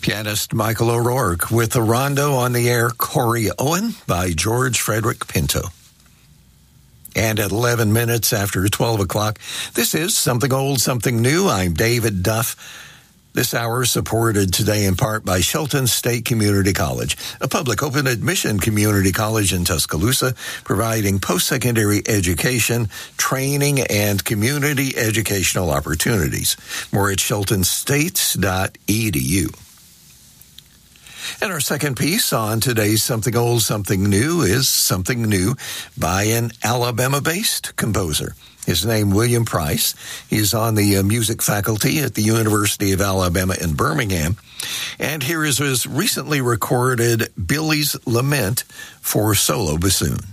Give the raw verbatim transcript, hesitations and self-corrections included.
Pianist Michael O'Rourke with the rondo on the air, Corey Owen by George Frederick Pinto. And at eleven minutes after twelve o'clock, this is Something Old, Something New. I'm David Duff. This hour supported today in part by Shelton State Community College, a public open admission community college in Tuscaloosa, providing post-secondary education, training, and community educational opportunities. More at shelton states dot e d u. And our second piece on today's Something Old, Something New is Something New by an Alabama-based composer. His name, William Price. He's on the uh, music faculty at the University of Alabama in Birmingham. And here is his recently recorded Billy's Lament for solo bassoon.